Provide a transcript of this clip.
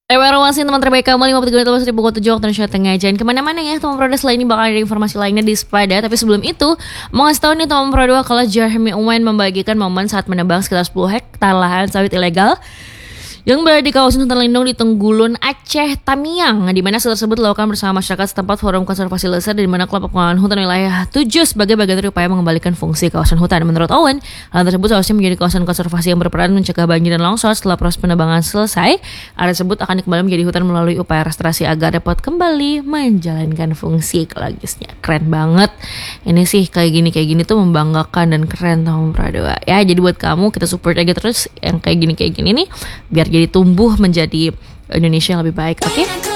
Evaluasi teman terbaik kamu 53 ribu waktu waktu Indonesia Tengah. Jangan kemana-mana ya teman Pro. Selain ini bakal ada informasi lainnya di Sepada. Tapi sebelum itu mau ngasih tau nih teman Pro kalau Jeremy Owen membagikan momen saat menebang sekitar 10 hektar lahan sawit ilegal yang berada di kawasan hutan lindung di Tenggulun, Aceh, Tamiang, di mana tersebut dilakukan bersama masyarakat setempat Forum Konservasi Lesser, di mana kelompok pengelolaan hutan wilayah 7 sebagai bagian dari upaya mengembalikan fungsi kawasan hutan. Menurut Owen, hal tersebut seharusnya menjadi kawasan konservasi yang berperan mencegah banjir dan longsor. Setelah proses penebangan selesai, area tersebut akan kembali menjadi hutan melalui upaya restorasi agar dapat kembali menjalankan fungsi ekologisnya. Keren banget. Ini sih kayak gini tuh membanggakan dan keren teman Pradoa. Ya, jadi buat kamu kita support aja terus yang kayak gini nih biar jadi tumbuh menjadi Indonesia yang lebih baik, oke?